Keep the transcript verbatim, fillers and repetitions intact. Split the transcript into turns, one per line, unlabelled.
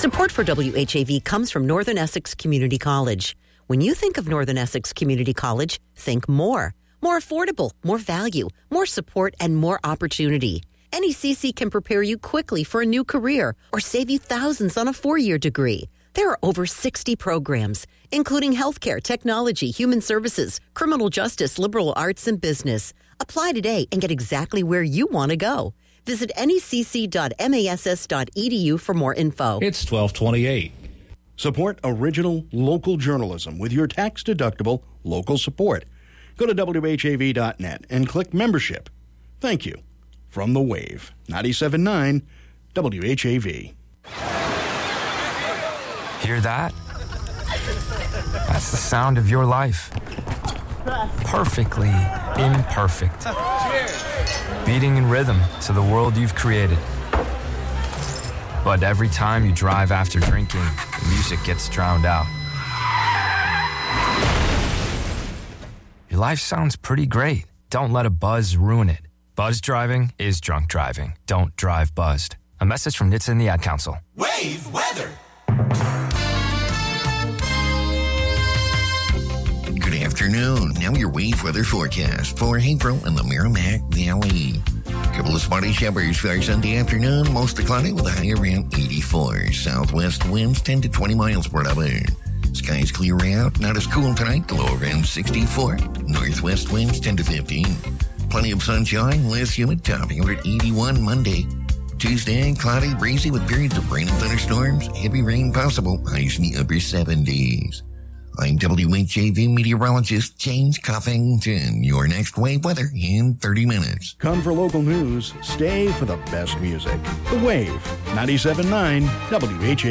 Support for W H A V comes from Northern Essex Community College. When you think of Northern Essex Community College, think more. More affordable, more value, more support, and more opportunity. N E C C can prepare you quickly for a new career or save you thousands on a four-year degree. There are over sixty programs, including healthcare, technology, human services, criminal justice, liberal arts, and business. Apply today and get exactly where you want to go. Visit N E C C dot mass dot e d u for more info.
It's twelve twenty-eight.
Support original local journalism with your tax-deductible local support. Go to W H A V dot net and click membership. Thank you. From The Wave, ninety-seven point nine W H A V.
Hear that? That's the sound of your life. Perfectly imperfect. Beating in rhythm to the world you've created. But every time you drive after drinking, the music gets drowned out. Your life sounds pretty great. Don't let a buzz ruin it. Buzz driving is drunk driving. Don't drive buzzed. A message from N H T S A and the Ad Council.
Wave weather.
Good afternoon. Now your wave weather forecast for April in the Merrimack Valley. Couple of spotty showers for our Sunday afternoon. Mostly cloudy with a high around eighty-four. Southwest winds ten to twenty miles per hour. Skies clear out. Not as cool tonight. The low around sixty-four. Northwest winds ten to fifteen. Plenty of sunshine. Less humid. Topping over at eighty-one Monday. Tuesday, cloudy, breezy with periods of rain and thunderstorms. Heavy rain possible. Highs in the upper seventies. I'm W H A V meteorologist James Cuffington. Your next wave weather in thirty minutes.
Come for local news. Stay for the best music. The Wave, ninety-seven point nine W H A V.